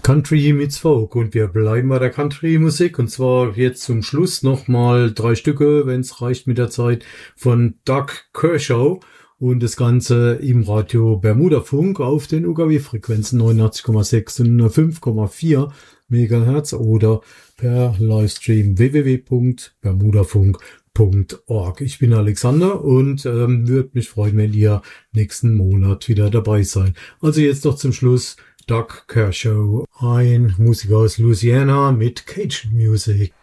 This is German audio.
Country meets Folk und wir bleiben bei der Country-Musik und zwar jetzt zum Schluss nochmal 3 Stücke, wenn es reicht mit der Zeit, von Doug Kershaw und das Ganze im Radio Bermuda Funk auf den UKW-Frequenzen 89,6 und 5,4 Megahertz oder per Livestream www.bermudafunk.org. Ich bin Alexander und würde mich freuen, wenn ihr nächsten Monat wieder dabei seid. Also jetzt noch zum Schluss Doug Kershaw, ein Musiker aus Louisiana mit Cajun Music.